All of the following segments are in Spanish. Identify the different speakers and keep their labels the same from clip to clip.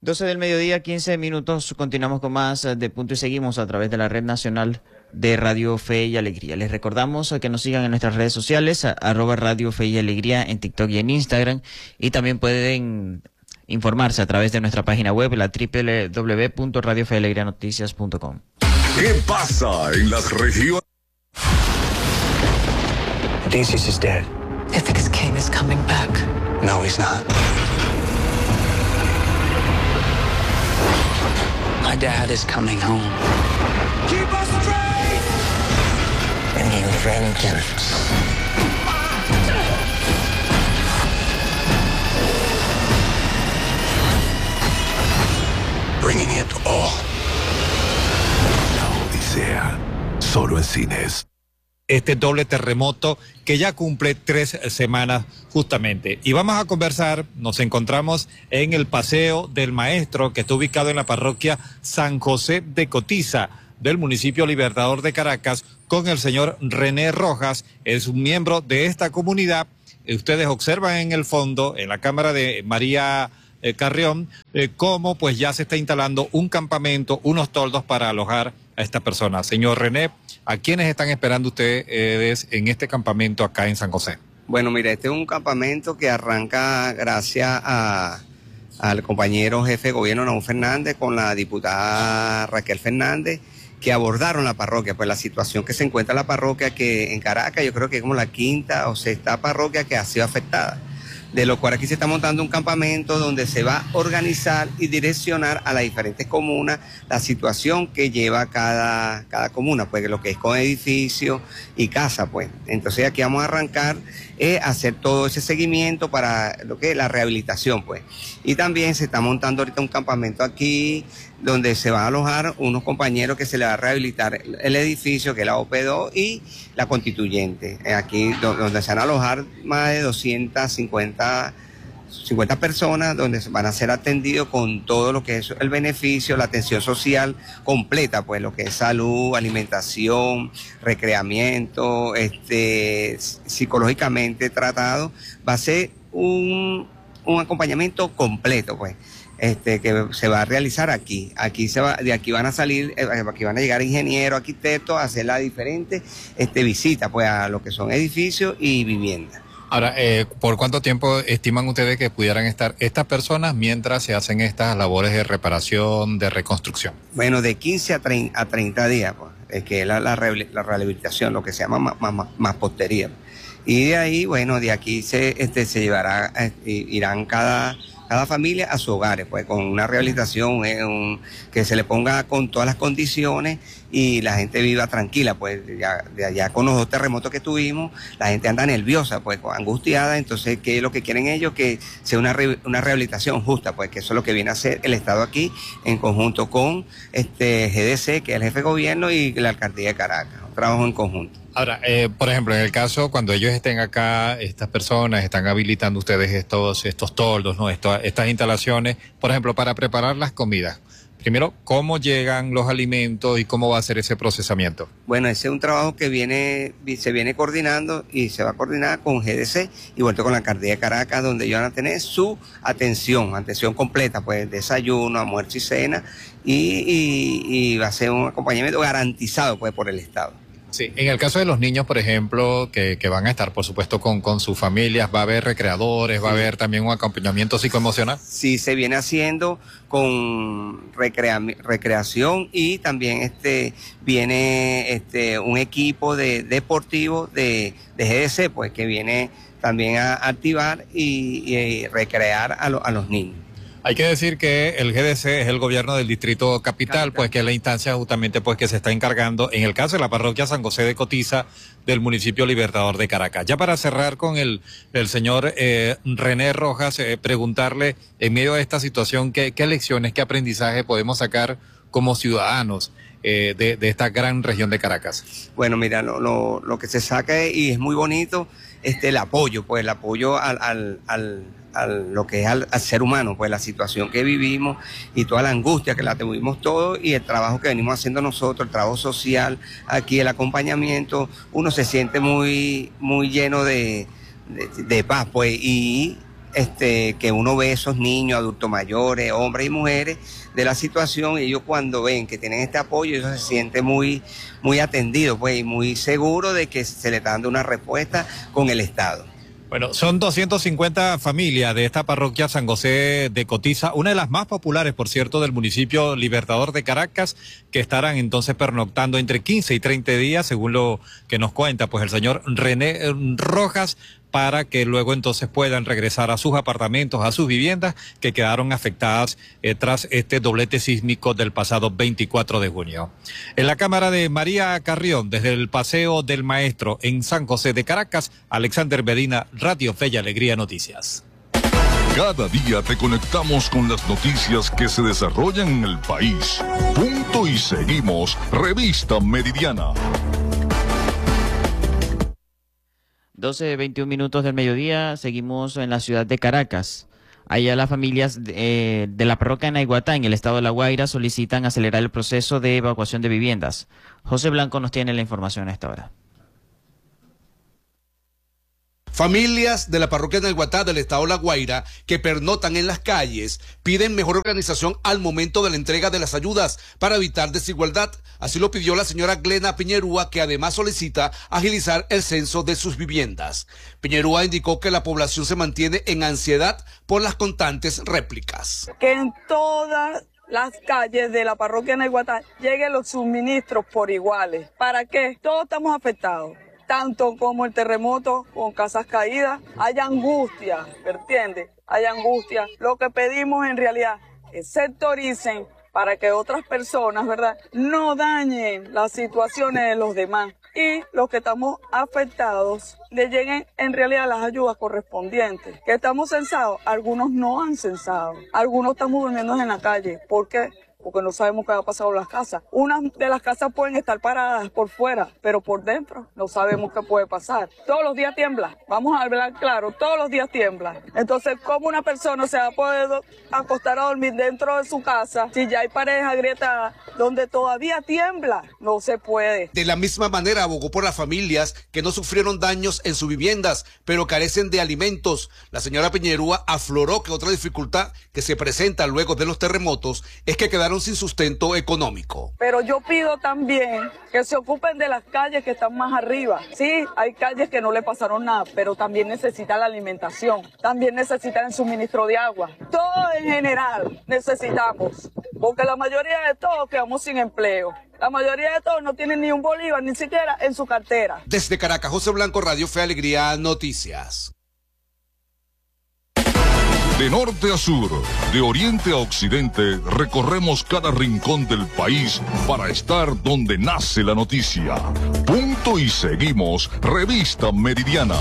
Speaker 1: 12 del mediodía, 15 minutos. Continuamos con más de Punto y Seguimos a través de la Red Nacional de Radio Fe y Alegría. Les recordamos que nos sigan en nuestras redes sociales, @Radio Fe y Alegría en TikTok y en Instagram. Y también pueden informarse a través de nuestra página web, la www.radiofealegrianoticias.com.
Speaker 2: ¿Qué pasa en las regiones?
Speaker 3: Odysseus is dead.
Speaker 4: Ithaca's king is coming back.
Speaker 3: No, he's not. My dad is coming home.
Speaker 2: Keep us straight!
Speaker 3: Bringing vengeance. Bringing it all.
Speaker 2: La Odisea, solo en cines.
Speaker 5: Este doble terremoto que ya cumple 3 semanas justamente. Y vamos a conversar, nos encontramos en el Paseo del Maestro, que está ubicado en la parroquia San José de Cotiza, del municipio Libertador de Caracas, con el señor René Rojas, es un miembro de esta comunidad. Ustedes observan en el fondo, en la cámara de María Carrión, cómo pues ya se está instalando un campamento, unos toldos para alojar a esta persona. Señor René, ¿a quiénes están esperando ustedes en este campamento acá en San José?
Speaker 6: Bueno, mira, este es un campamento que arranca gracias al compañero jefe de gobierno Naúm Fernández con la diputada Raquel Fernández, que abordaron la parroquia, pues la situación que se encuentra la parroquia, que en Caracas yo creo que es como la quinta o sexta parroquia que ha sido afectada, de lo cual aquí se está montando un campamento donde se va a organizar y direccionar a las diferentes comunas la situación que lleva cada comuna, pues lo que es con edificio y casa, pues. Entonces aquí vamos a arrancar a hacer todo ese seguimiento para lo que es la rehabilitación, pues. Y también se está montando ahorita un campamento aquí donde se van a alojar unos compañeros que se le va a rehabilitar el edificio, que es la OP2 y la Constituyente. Aquí donde se van a alojar más de 250 personas, donde van a ser atendidos con todo lo que es el beneficio, la atención social completa, pues lo que es salud, alimentación, recreamiento, psicológicamente tratado. Va a ser un acompañamiento completo, pues. Que se va a realizar aquí. De aquí van a salir, aquí van a llegar ingenieros, arquitectos a hacer las diferentes visitas, pues, a lo que son edificios y viviendas.
Speaker 5: Ahora, ¿por cuánto tiempo estiman ustedes que pudieran estar estas personas mientras se hacen estas labores de reparación, de reconstrucción?
Speaker 6: Bueno, de 15 a 30 días, pues, es que es la rehabilitación, lo que se llama mampostería. Y de ahí, bueno, de aquí se llevará, irán cada familia a sus hogares, pues con una rehabilitación, que se le ponga con todas las condiciones y la gente viva tranquila, pues de allá con los 2 terremotos que tuvimos, la gente anda nerviosa, pues angustiada. Entonces, ¿qué es lo que quieren ellos? Que sea una rehabilitación justa, pues que eso es lo que viene a hacer el Estado aquí, en conjunto con GDC, que es el jefe de gobierno, y la alcaldía de Caracas, un trabajo en conjunto.
Speaker 5: Ahora, por ejemplo, en el caso cuando ellos estén acá, estas personas están habilitando ustedes estos toldos, ¿no? Estas instalaciones, por ejemplo, para preparar las comidas. Primero, ¿cómo llegan los alimentos y cómo va a ser ese procesamiento?
Speaker 6: Bueno, ese es un trabajo que se viene coordinando y se va a coordinar con GDC y vuelto con la alcaldía de Caracas, donde ellos van a tener su atención completa, pues desayuno, almuerzo y cena, y va a ser un acompañamiento garantizado, pues, por el Estado.
Speaker 5: Sí, en el caso de los niños, por ejemplo, que van a estar, por supuesto, con sus familias, va a haber recreadores, va a haber también un acompañamiento psicoemocional.
Speaker 6: Sí, se viene haciendo con recreación y también viene un equipo deportivo de GDC, pues, que viene también a activar y recrear a los niños.
Speaker 5: Hay que decir que el GDC es el gobierno del distrito capital, pues que es la instancia justamente pues que se está encargando, en el caso de la parroquia San José de Cotiza, del municipio Libertador de Caracas. Ya para cerrar con el señor René Rojas, preguntarle en medio de esta situación qué lecciones, qué aprendizaje podemos sacar como ciudadanos de esta gran región de Caracas.
Speaker 6: Bueno, mira, lo que se saca y es muy bonito, el apoyo, pues el apoyo al lo que es al ser humano, pues la situación que vivimos y toda la angustia que la tuvimos todos, y el trabajo que venimos haciendo nosotros, el trabajo social, aquí el acompañamiento, uno se siente muy lleno de paz, pues, y que uno ve esos niños, adultos mayores, hombres y mujeres, de la situación, y ellos cuando ven que tienen este apoyo, ellos se sienten muy atendidos, pues, y muy seguros de que se les está dando una respuesta con el Estado.
Speaker 5: Bueno, son 250 familias de esta parroquia San José de Cotiza, una de las más populares, por cierto, del municipio Libertador de Caracas, que estarán entonces pernoctando entre 15 y 30 días, según lo que nos cuenta pues el señor René Rojas, para que luego entonces puedan regresar a sus apartamentos, a sus viviendas que quedaron afectadas tras este doblete sísmico del pasado 24 de junio. En la cámara de María Carrión, desde el Paseo del Maestro en San José de Caracas, Alexander Medina, Radio Fe y Alegría Noticias.
Speaker 2: Cada día te conectamos con las noticias que se desarrollan en el país. Punto y seguimos. Revista Meridiana.
Speaker 1: 12:21 minutos del mediodía, seguimos en la ciudad de Caracas. Allá las familias de la parroquia de Naiguatá, en el estado de La Guaira, solicitan acelerar el proceso de evacuación de viviendas. José Blanco nos tiene la información a esta hora.
Speaker 7: Familias de la parroquia de Naiguatá del estado de La Guaira que pernoctan en las calles piden mejor organización al momento de la entrega de las ayudas para evitar desigualdad. Así lo pidió la señora Glena Piñerúa, que además solicita agilizar el censo de sus viviendas. Piñerúa indicó que la población se mantiene en ansiedad por las constantes réplicas.
Speaker 8: Que en todas las calles de la parroquia de Naiguatá lleguen los suministros por iguales. ¿Para qué? Todos estamos afectados. Tanto como el terremoto con casas caídas, hay angustia, ¿me entiendes? Hay angustia. Lo que pedimos en realidad es sectoricen para que otras personas, ¿verdad?, no dañen las situaciones de los demás. Y los que estamos afectados le lleguen en realidad las ayudas correspondientes. Que estamos censados, algunos no han censado. Algunos estamos durmiendo en la calle. ¿Por qué? Porque no sabemos qué ha pasado en las casas. Unas de las casas pueden estar paradas por fuera, pero por dentro no sabemos qué puede pasar. Todos los días tiembla, vamos a hablar claro, todos los días tiembla. Entonces, ¿cómo una persona se va a poder acostar a dormir dentro de su casa si ya hay paredes agrietadas donde todavía tiembla? No se puede.
Speaker 7: De la misma manera abogó por las familias que no sufrieron daños en sus viviendas, pero carecen de alimentos. La señora Piñerúa afloró que otra dificultad que se presenta luego de los terremotos es que quedaron sin sustento económico.
Speaker 8: Pero yo pido también que se ocupen de las calles que están más arriba. Sí, hay calles que no le pasaron nada, pero también necesitan la alimentación, también necesitan el suministro de agua. Todo en general necesitamos, porque la mayoría de todos quedamos sin empleo. La mayoría de todos no tienen ni un bolívar, ni siquiera en su cartera.
Speaker 7: Desde Caracas, José Blanco, Radio Fe Alegría Noticias.
Speaker 2: De norte a sur, de oriente a occidente, recorremos cada rincón del país para estar donde nace la noticia. Punto y seguimos. Revista Meridiana.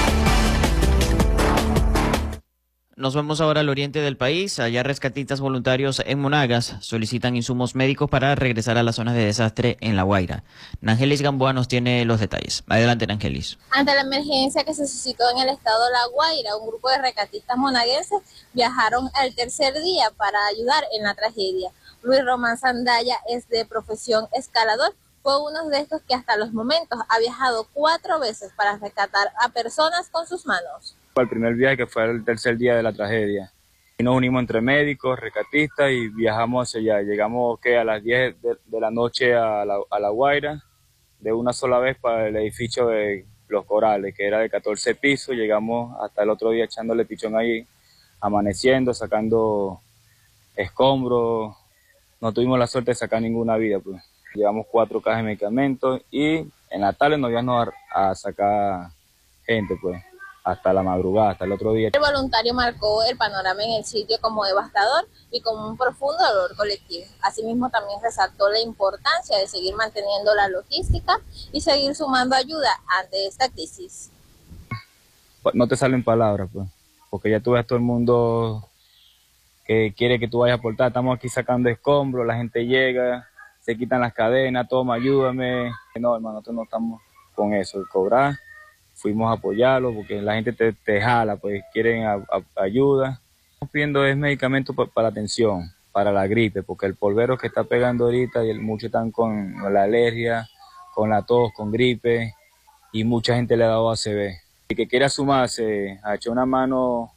Speaker 1: Nos vamos ahora al oriente del país. Allá rescatistas voluntarios en Monagas solicitan insumos médicos para regresar a las zonas de desastre en La Guaira. Nangelis Gamboa nos tiene los detalles. Adelante, Nangelis.
Speaker 9: Ante la emergencia que se suscitó en el estado de La Guaira, un grupo de rescatistas monaguenses viajaron al tercer día para ayudar en la tragedia. Luis Román Sandaya es de profesión escalador. Fue uno de estos que hasta los momentos ha viajado 4 veces para rescatar a personas con sus manos.
Speaker 10: El primer viaje, que fue el tercer día de la tragedia, y nos unimos entre médicos, rescatistas y viajamos hacia allá. Llegamos a las 10 de la noche a La Guaira, de una sola vez para el edificio de Los Corales, que era de 14 pisos. Llegamos hasta el otro día echándole pichón ahí, amaneciendo, sacando escombros. No tuvimos la suerte de sacar ninguna vida, pues. Llevamos 4 cajas de medicamentos y en la tarde nos íbamos a sacar gente, pues, hasta la madrugada, hasta el otro día.
Speaker 9: El voluntario marcó el panorama en el sitio como devastador y como un profundo dolor colectivo. Asimismo, también resaltó la importancia de seguir manteniendo la logística y seguir sumando ayuda ante esta crisis.
Speaker 10: No te salen palabras, pues, porque ya tú ves todo el mundo que quiere que tú vayas a aportar. Estamos aquí sacando escombros, la gente llega, se quitan las cadenas, toma, ayúdame. No, hermano, nosotros no estamos con eso, cobrar. Fuimos a apoyarlo porque la gente te jala, pues quieren ayuda. Estamos pidiendo es medicamentos para la tensión, para la gripe, porque el polvero que está pegando ahorita y muchos están con la alergia, con la tos, con gripe, y mucha gente le ha dado ACV. El que quiera sumarse a echar una mano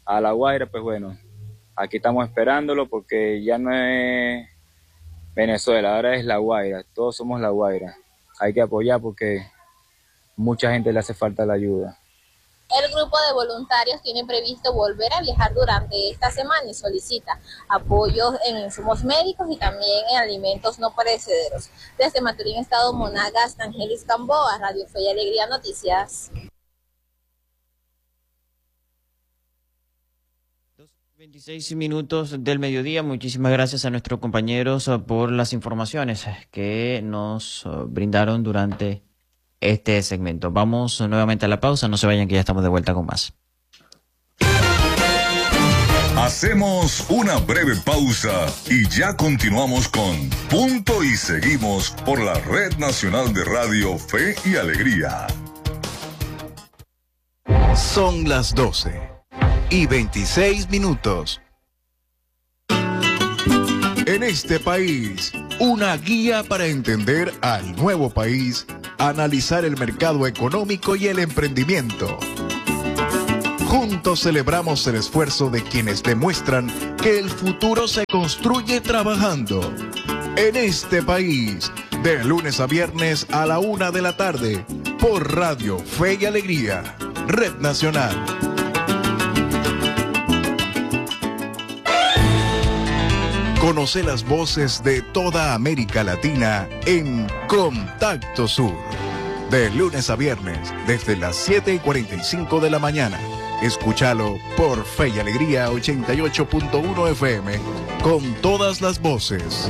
Speaker 10: a La Guaira, pues bueno, aquí estamos esperándolo porque ya no es Venezuela, ahora es La Guaira, todos somos La Guaira. Hay que apoyar porque mucha gente le hace falta la ayuda.
Speaker 9: El grupo de voluntarios tiene previsto volver a viajar durante esta semana y solicita apoyos en insumos médicos y también en alimentos no perecederos. Desde Maturín, Estado Monagas, Ángeles Gamboa, Radio Fe y Alegría Noticias.
Speaker 1: 26 minutos del mediodía. Muchísimas gracias a nuestros compañeros por las informaciones que nos brindaron durante este segmento. Vamos nuevamente a la pausa, no se vayan que ya estamos de vuelta con más.
Speaker 2: Hacemos una breve pausa y ya continuamos con Punto y Seguimos por la Red Nacional de Radio Fe y Alegría.
Speaker 11: Son las 12:26. En este país, una guía para entender al nuevo país, analizar el mercado económico y el emprendimiento. Juntos celebramos el esfuerzo de quienes demuestran que el futuro se construye trabajando. En este país, de lunes a viernes a la 1 de la tarde, por Radio Fe y Alegría, Red Nacional. Conoce las voces de toda América Latina en Contacto Sur. De lunes a viernes, desde las 7:45 de la mañana. Escúchalo por Fe y Alegría 88.1 FM, con todas las voces.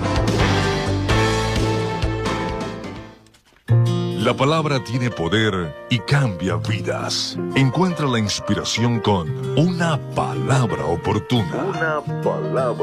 Speaker 2: La palabra tiene poder y cambia vidas. Encuentra la inspiración con una palabra oportuna. Una palabra